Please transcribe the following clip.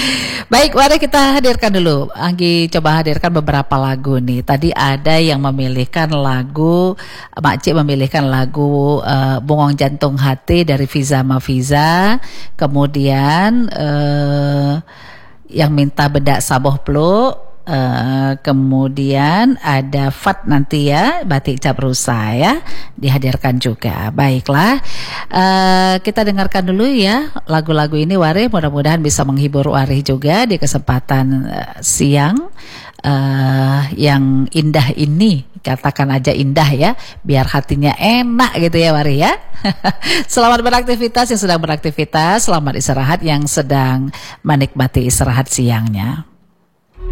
Baik, mari kita hadirkan dulu. Anggi coba hadirkan beberapa lagu nih. Tadi ada yang memilihkan lagu, Makcik memilihkan lagu Bungong Jantung Hati dari Fiza Mafiza. Kemudian yang minta Bedak Saboh Peluk. Kemudian ada Fat nanti ya, Batik Cap Rusa ya, dihadirkan juga. Baiklah, kita dengarkan dulu ya lagu-lagu ini Warih, mudah-mudahan bisa menghibur Warih juga di kesempatan siang yang indah ini. Katakan aja indah ya, biar hatinya enak gitu ya Warih ya. Selamat beraktivitas yang sedang beraktivitas, selamat istirahat yang sedang menikmati istirahat siangnya.